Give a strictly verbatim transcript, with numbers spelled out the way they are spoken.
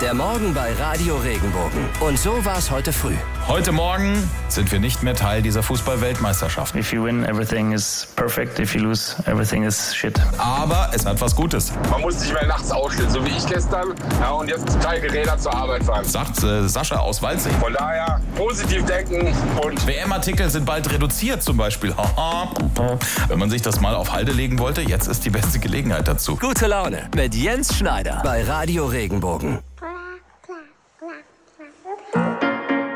Der Morgen bei Radio Regenbogen. Und so war es heute früh. Heute Morgen sind wir nicht mehr Teil dieser Fußball-Weltmeisterschaft. If you win, everything is perfect. If you lose, everything is shit. Aber es hat was Gutes. Man muss nicht mehr nachts ausstehen, so wie ich gestern. Ja, und jetzt total Geräder zur Arbeit fahren. Sagt äh, Sascha aus Waldsee. Von daher positiv denken und... W M-Artikel sind bald reduziert zum Beispiel. Wenn man sich das mal auf Halde legen wollte, jetzt ist die beste Gelegenheit dazu. Gute Laune mit Jens Schneider bei Radio Regenbogen.